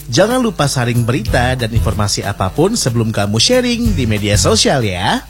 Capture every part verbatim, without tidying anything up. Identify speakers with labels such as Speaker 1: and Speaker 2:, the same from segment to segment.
Speaker 1: Jangan lupa saring berita dan informasi apapun sebelum kamu sharing di media sosial ya.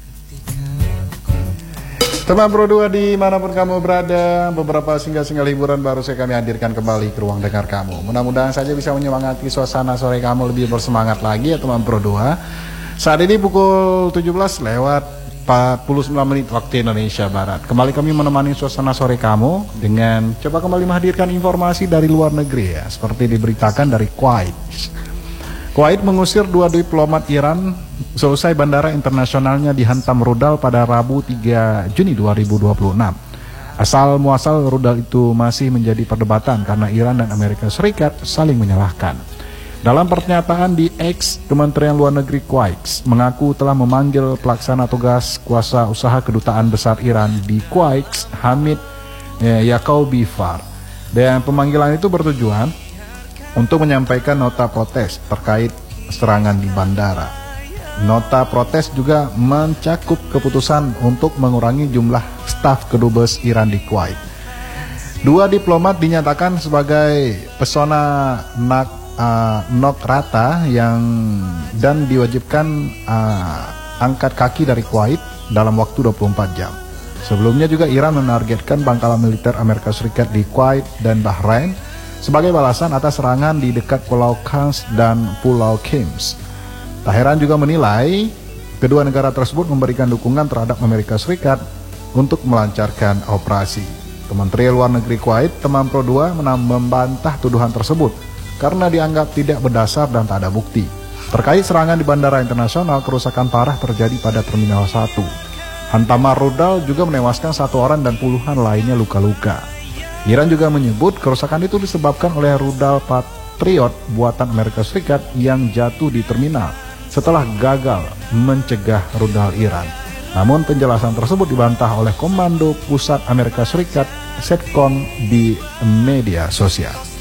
Speaker 2: Teman Pro dua dimanapun kamu berada, beberapa singgah-singgah liburan baru saya kami hadirkan kembali ke ruang dengar kamu. Mudah-mudahan saja bisa menyemangati suasana sore kamu lebih bersemangat lagi ya teman Pro dua. Saat ini pukul tujuh belas lewat empat puluh sembilan menit waktu Indonesia Barat. Kembali kami menemani suasana sore kamu dengan coba kembali menghadirkan informasi dari luar negeri ya. Seperti diberitakan dari Kuwait. Kuwait mengusir dua diplomat Iran selesai bandara internasionalnya dihantam rudal pada Rabu tiga Juni dua ribu dua puluh enam. Asal muasal rudal itu masih menjadi perdebatan karena Iran dan Amerika Serikat saling menyalahkan. Dalam pernyataan di X, Kementerian Luar Negeri Kuwait mengaku telah memanggil pelaksana tugas kuasa usaha kedutaan besar Iran di Kuwait, Hamid eh, Yaqoubi Far. Dan pemanggilan itu bertujuan untuk menyampaikan nota protes terkait serangan di bandara. Nota protes juga mencakup keputusan untuk mengurangi jumlah staf kedubes Iran di Kuwait. Dua diplomat dinyatakan sebagai pesona nak, uh, nok rata yang dan diwajibkan uh, angkat kaki dari Kuwait dalam waktu dua puluh empat jam. Sebelumnya juga Iran menargetkan pangkalan militer Amerika Serikat di Kuwait dan Bahrain sebagai balasan atas serangan di dekat Pulau Kans dan Pulau Kims. Teheran juga menilai kedua negara tersebut memberikan dukungan terhadap Amerika Serikat untuk melancarkan operasi. Kementerian Luar Negeri Kuwait, teman Pro dua, membantah tuduhan tersebut karena dianggap tidak berdasar dan tak ada bukti. Terkait serangan di bandara internasional, kerusakan parah terjadi pada Terminal satu. Hantaman rudal juga menewaskan satu orang dan puluhan lainnya luka-luka. Iran juga menyebut kerusakan itu disebabkan oleh rudal Patriot buatan Amerika Serikat yang jatuh di terminal setelah gagal mencegah rudal Iran. Namun penjelasan tersebut dibantah oleh Komando Pusat Amerika Serikat, CENTCOM, di media sosial.